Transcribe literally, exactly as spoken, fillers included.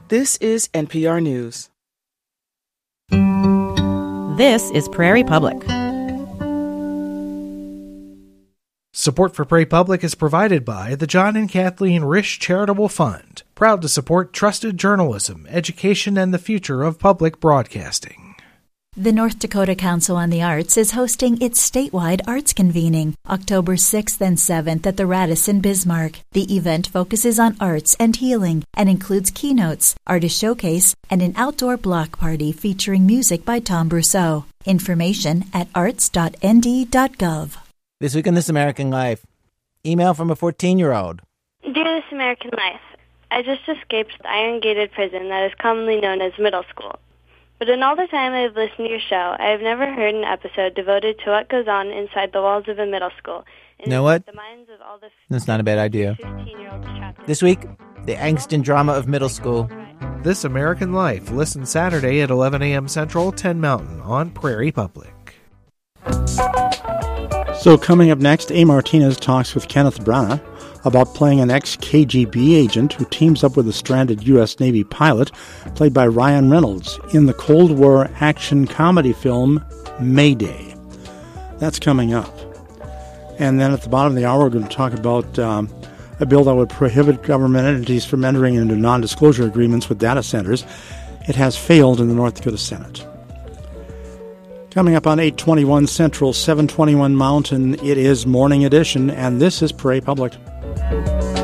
This is N P R News. This is Prairie Public. Support for Prairie Public is provided by the John and Kathleen Risch Charitable Fund, proud to support trusted journalism, education, and the future of public broadcasting. The North Dakota Council on the Arts is hosting its statewide arts convening October sixth and seventh at the Radisson Bismarck. The event focuses on arts and healing and includes keynotes, artist showcase, and an outdoor block party featuring music by Tom Brousseau. Information at arts dot n d dot gov. This week in This American Life. Email from a fourteen-year-old. Dear This American Life, I just escaped the iron-gated prison that is commonly known as middle school. But in all the time I have listened to your show, I have never heard an episode devoted to what goes on inside the walls of a middle school. You know what? The minds of all the That's not a bad idea. This week, the angst and drama of middle school. This American Life. Listen Saturday at eleven a.m. Central, ten Mountain on Prairie Public. So coming up next, A. Martinez talks with Kenneth Branagh about playing an ex-K G B agent who teams up with a stranded U S Navy pilot, played by Ryan Reynolds, in the Cold War action comedy film Mayday. That's coming up. And then at the bottom of the hour, we're going to talk about um, a bill that would prohibit government entities from entering into non-disclosure agreements with data centers. It has failed in the North Dakota Senate. Coming up on eight twenty-one Central, seven twenty-one Mountain, it is Morning Edition, and this is Prairie Public.